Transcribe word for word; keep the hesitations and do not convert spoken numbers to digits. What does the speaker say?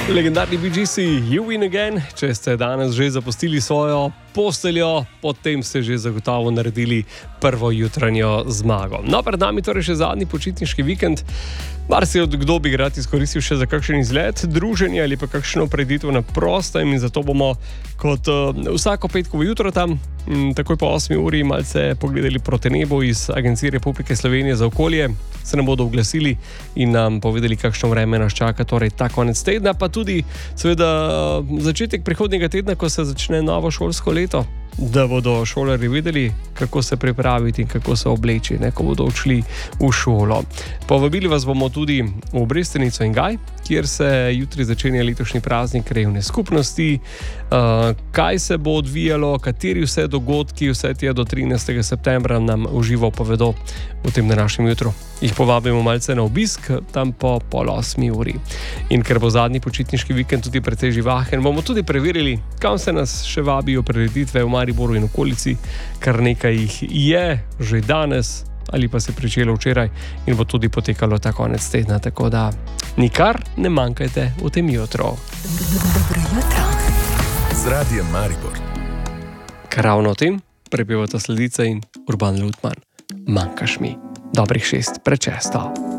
Legendarni Bee Geesi, You Win Again. Če ste danes že zapustili svojo posteljo, potem ste že zagotovo naredili prvo jutranjo zmago. No, pred nami torej še zadnji počitniški vikend. Mar si od kdo bi rad izkoristil še za kakšen izlet, druženje ali pa kakšno preditev na prostem, in zato bomo kot uh, vsako petkovo jutro tam, m, takoj po osmi uri, malce pogledali proti nebu iz Agencije Republike Slovenije za okolje. Se nam bodo oglasili in nam povedali, kakšno vreme nas čaka, torej ta konec tedna, pa tudi seveda začetek prihodnjega tedna, ko se začne novo šolsko leto, da bodo šolarji vedeli, kako se pripraviti in kako se obleči, ne, ko bodo odšli v šolo. Povabili vas bomo tudi v Brestenico in Gaj, kjer se jutri začenja letošnji praznik krajevne skupnosti. Uh, kaj se bo odvijalo, kateri vse dogodki, vse tja do trinajstega septembra nam v živo povedo v tem današnjem jutru. Jih povabimo malce na obisk, tam po pol osmi uri. In ker bo zadnji počitniški vikend tudi precej živahen, bomo tudi preverili, kam se nas še vabijo prireditve v Mariboru in okolici. Kar nekaj jih je že danes ali pa se pričelo včeraj in bo tudi potekalo ta konec tedna, tako da nikar ne manjkajte v tem jutru. Dobro jutro z Radijem Maribor. Kar ravno o tem prepevata Sladica in Urban Lutman. Manjkaš mi. Dobrih šest pred šesto.